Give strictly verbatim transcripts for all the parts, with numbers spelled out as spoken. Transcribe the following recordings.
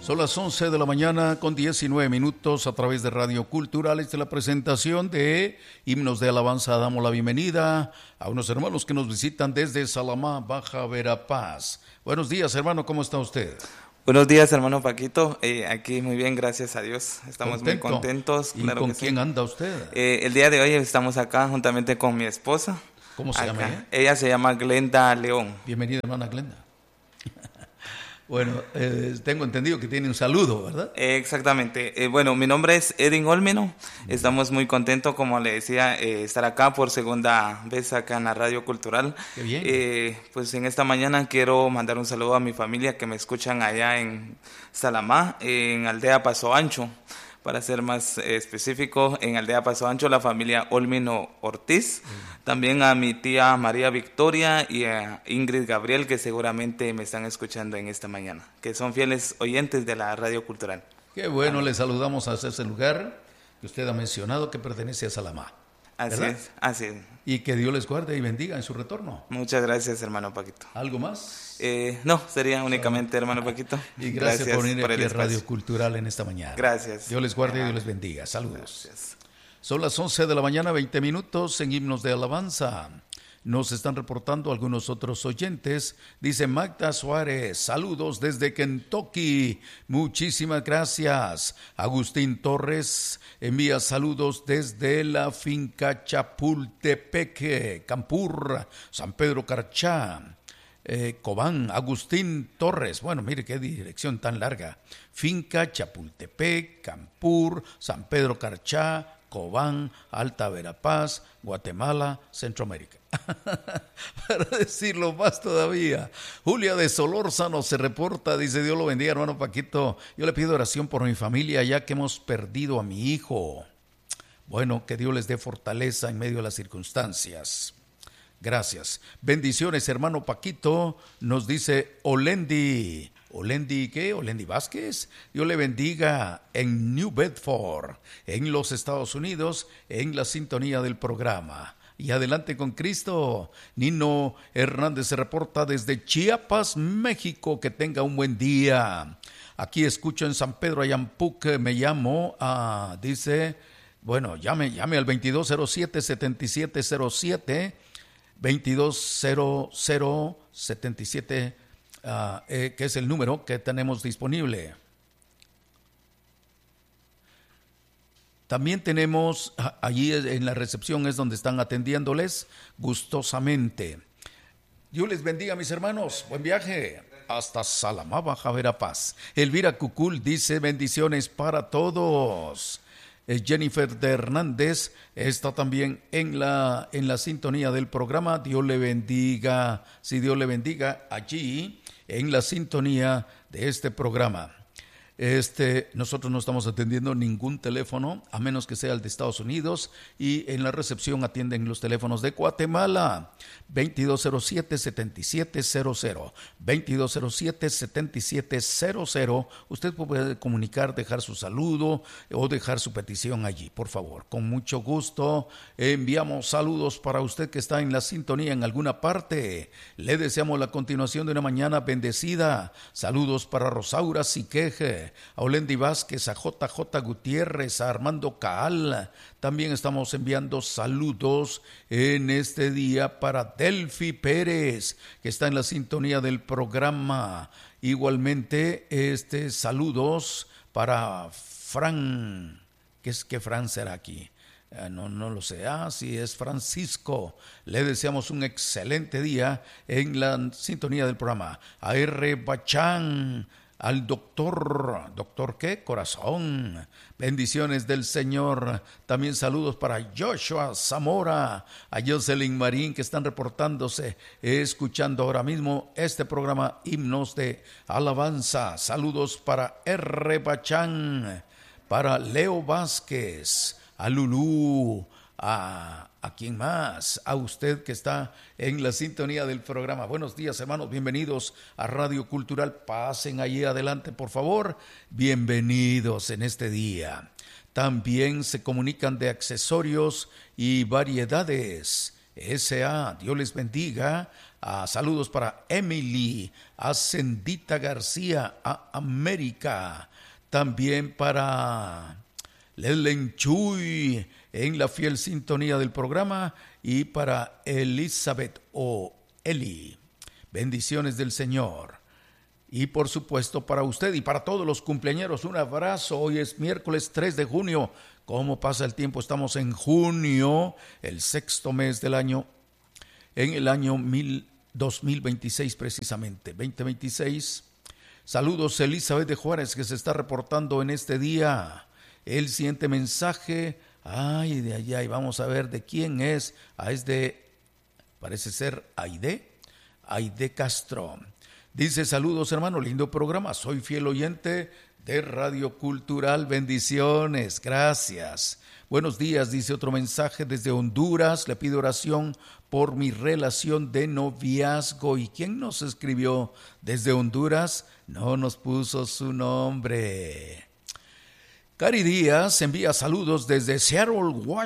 Son las once de la mañana con diecinueve minutos a través de Radio Cultural. Esta es la presentación de Himnos de Alabanza. Damos la bienvenida a unos hermanos que nos visitan desde Salamá, Baja Verapaz. Buenos días, hermano, ¿cómo está usted? Buenos días, hermano Paquito. Eh, aquí muy bien, gracias a Dios. Estamos ¿Contento? muy contentos. ¿Y claro con que quién sí. anda usted? Eh, el día de hoy estamos acá juntamente con mi esposa. ¿Cómo se acá. llama ella? Ella se llama Glenda León. Bienvenida, hermana Glenda. Bueno, eh, tengo entendido que tiene un saludo, ¿verdad? Eh, exactamente. Eh, bueno, mi nombre es Edwin Olmeno. Estamos muy contentos, como le decía, eh, estar acá por segunda vez acá en la Radio Cultural. Qué bien. Eh, pues en esta mañana quiero mandar un saludo a mi familia que me escuchan allá en Salamá, en Aldea Paso Ancho. Para ser más eh, específico, en Aldea Paso Ancho, la familia Olmeno Ortiz. Mm. También a mi tía María Victoria y a Ingrid Gabriel, que seguramente me están escuchando en esta mañana, que son fieles oyentes de la Radio Cultural. Qué bueno, les saludamos a ese lugar que usted ha mencionado que pertenece a Salamá. Así ¿verdad? es, así es. Y que Dios les guarde y bendiga en su retorno. Muchas gracias, hermano Paquito. ¿Algo más? Eh, no, sería únicamente, hermano Paquito. Y gracias, gracias por venir por aquí a Radio Cultural en esta mañana. Gracias. Dios les guarde y Dios les bendiga. Saludos. Gracias. Son las once de la mañana, veinte minutos en Himnos de Alabanza. Nos están reportando algunos otros oyentes. Dice Magda Suárez, saludos desde Kentucky. Muchísimas gracias. Agustín Torres envía saludos desde la finca Chapultepec, Campur, San Pedro Carchá. Eh, Cobán, Agustín Torres. Bueno, mire qué dirección tan larga. Finca Chapultepec, Campur, San Pedro Carchá, Cobán, Alta Verapaz, Guatemala, Centroamérica. Para decirlo más todavía, Julia de Solórzano se reporta, dice: Dios lo bendiga, hermano Paquito. Yo le pido oración por mi familia, ya que hemos perdido a mi hijo. Bueno, que Dios les dé fortaleza en medio de las circunstancias. Gracias. Bendiciones, hermano Paquito, nos dice Olendi. ¿Olendi qué? ¿Olendi Vázquez? Dios le bendiga en New Bedford, en los Estados Unidos, en la sintonía del programa. Y adelante con Cristo. Nino Hernández se reporta desde Chiapas, México. Que tenga un buen día. Aquí escucho en San Pedro Ayampuc, me llamo, ah, dice, bueno, llame, llame al veintidós cero siete, setenta y siete cero siete, veintidós cero cero, setenta y siete, uh, eh, que es el número que tenemos disponible. También tenemos, allí en la recepción es donde están atendiéndoles gustosamente. Dios les bendiga, mis hermanos. Buen viaje hasta Salamá, Baja Verapaz. Elvira Cucul dice: bendiciones para todos. Jennifer de Hernández está también en la, en la sintonía del programa. Dios le bendiga, si Dios le bendiga allí en la sintonía de este programa. Este, nosotros no estamos atendiendo ningún teléfono, a menos que sea el de Estados Unidos, y en la recepción atienden los teléfonos de Guatemala, veintidós cero siete, setenta y siete cero cero, veintidós cero siete, setenta y siete cero cero. Usted puede comunicar, dejar su saludo o dejar su petición allí, por favor. Con mucho gusto enviamos saludos para usted que está en la sintonía en alguna parte. Le deseamos la continuación de una mañana bendecida. Saludos para Rosaura Siqueje, a Olendi Vázquez, a J J Gutiérrez, a Armando Caal. También estamos enviando saludos en este día para Delfi Pérez, que está en la sintonía del programa. Igualmente, este saludos para Fran. ¿Qué es que Fran será aquí? Eh, no, no lo sé. Ah, sí, es Francisco. Le deseamos un excelente día en la sintonía del programa. A R. Bachán, al doctor, ¿doctor qué? Corazón. Bendiciones del Señor. También saludos para Joshua Zamora, a Jocelyn Marín, que están reportándose, escuchando ahora mismo este programa Himnos de Alabanza. Saludos para R. Bachán, para Leo Vázquez, a Lulú, a, a quién más, a usted que está en la sintonía del programa. Buenos días, hermanos, bienvenidos a Radio Cultural. Pasen allí adelante, por favor. Bienvenidos en este día. También se comunican de accesorios y variedades. S A, Dios les bendiga. Ah, saludos para Emily, a Sendita García, a América. También para Lelen Chuy, en la fiel sintonía del programa. Y para Elizabeth o Eli. Bendiciones del Señor. Y por supuesto para usted y para todos los cumpleañeros, un abrazo. Hoy es miércoles tres de junio. ¿Cómo pasa el tiempo? Estamos en junio, el sexto mes del año, en el año dos mil veintiséis precisamente, veinte veintiséis. Saludos Elizabeth de Juárez, que se está reportando en este día. El siguiente mensaje, ay, de allá, y vamos a ver de quién es. Ah, es de, parece ser Aide, Aide Castro. Dice, saludos hermano, lindo programa, soy fiel oyente de Radio Cultural, bendiciones, gracias. Buenos días, dice otro mensaje desde Honduras, le pido oración por mi relación de noviazgo. ¿Y quién nos escribió desde Honduras? No nos puso su nombre. Cari Díaz envía saludos desde Seattle,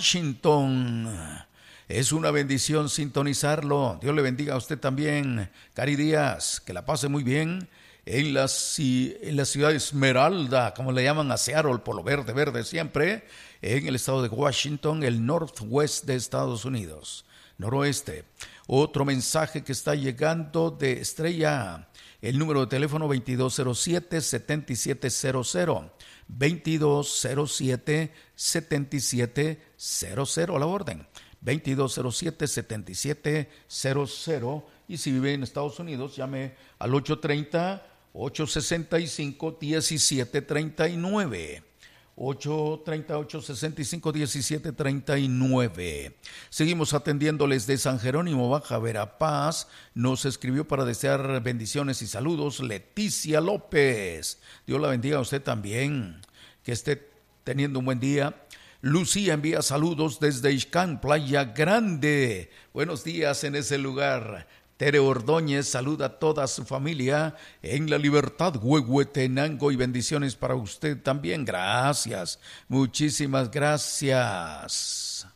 Washington. Es una bendición sintonizarlo. Dios le bendiga a usted también, Cari Díaz, que la pase muy bien en la, en la ciudad de Esmeralda, como le llaman a Seattle, por lo verde, verde siempre, en el estado de Washington, el northwest de Estados Unidos, noroeste. Otro mensaje que está llegando de Estrella, el número de teléfono veintidós cero siete, setenta y siete cero cero, veintidós cero siete, setenta y siete cero cero, a la orden. veintidós cero siete, setenta y siete cero cero, y si vive en Estados Unidos llame al ocho treinta, ocho sesenta y cinco, diecisiete treinta y nueve, ocho treinta, ocho sesenta y cinco, diecisiete treinta y nueve. Seguimos atendiéndoles de San Jerónimo, Baja Verapaz. Nos escribió para desear bendiciones y saludos Leticia López. Dios la bendiga a usted también, que esté teniendo un buen día. Lucía envía saludos desde Ixcán, Playa Grande. Buenos días en ese lugar. Tere Ordóñez saluda a toda su familia en La Libertad, Huehuetenango, y bendiciones para usted también. Gracias, muchísimas gracias.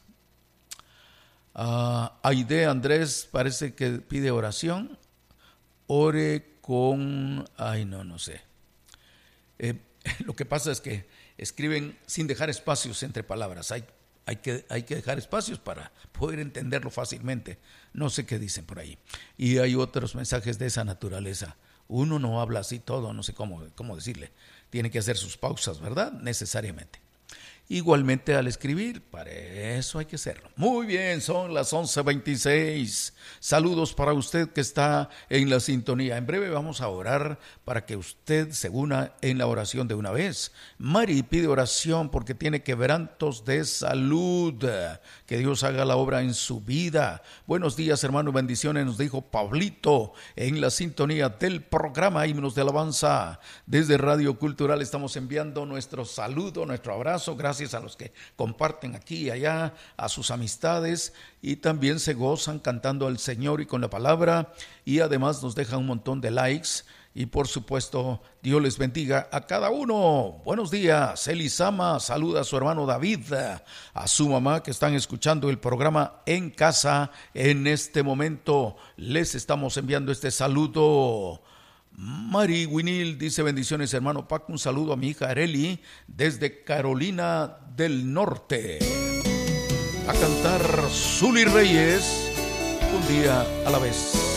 Uh, Aide Andrés parece que pide oración. Ore con... Ay, no, no sé. Eh, lo que pasa es que escriben sin dejar espacios entre palabras. Hay, hay, que, hay que dejar espacios para poder entenderlo fácilmente. No sé qué dicen por ahí. Y hay otros mensajes de esa naturaleza. Uno no habla así todo, no sé cómo, cómo decirle. Tiene que hacer sus pausas, ¿verdad? Necesariamente. Igualmente al escribir, para eso hay que hacerlo. Muy bien, son las once veintiséis. Saludos para usted que está en la sintonía. En breve vamos a orar para que usted se una en la oración de una vez. Mari pide oración porque tiene quebrantos de salud. Que Dios haga la obra en su vida. Buenos días, hermano, bendiciones, nos dijo Pablito en la sintonía del programa Himnos de Alabanza. Desde Radio Cultural estamos enviando nuestro saludo, nuestro abrazo. Gracias a los que comparten aquí y allá, a sus amistades, y también se gozan cantando al Señor y con la palabra, y además nos dejan un montón de likes. Y por supuesto, Dios les bendiga a cada uno. Buenos días. Elisama saluda a su hermano David, a su mamá que están escuchando el programa en casa. En este momento les estamos enviando este saludo. Mari Winil dice bendiciones hermano Paco, un saludo a mi hija Areli desde Carolina del Norte. A cantar Zuli Reyes, un día a la vez.